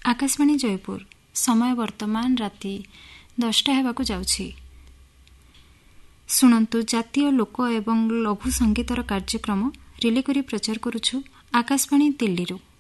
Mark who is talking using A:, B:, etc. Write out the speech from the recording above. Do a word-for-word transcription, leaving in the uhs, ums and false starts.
A: ଆକାଶବାଣୀ ଜୟପୁର ସମୟ ବର୍ତ୍ତମାନ ରାତି ଦଶଟା ହେବାକୁ ଯାଉଛି। ଶୁଣନ୍ତୁ ଜାତୀୟ ଲୋକ ଏବଂ ଲଘୁ ସଙ୍ଗୀତର କାର୍ଯ୍ୟକ୍ରମ ରିଲେ କରି ପ୍ରଚାର କରୁଛୁ ଆକାଶବାଣୀ ଦିଲ୍ଲୀରୁ।